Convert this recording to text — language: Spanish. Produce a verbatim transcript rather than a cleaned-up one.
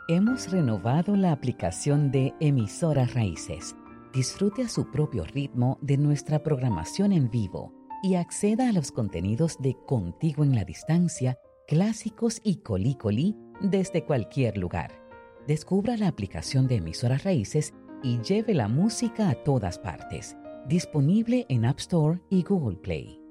Hemos renovado la aplicación de Emisoras Raíces. Disfrute a su propio ritmo de nuestra programación en vivo y acceda a los contenidos de Contigo en la Distancia, clásicos y Colí Colí desde cualquier lugar. Descubra la aplicación de Emisoras Raíces y lleve la música a todas partes. Disponible en App Store y Google Play.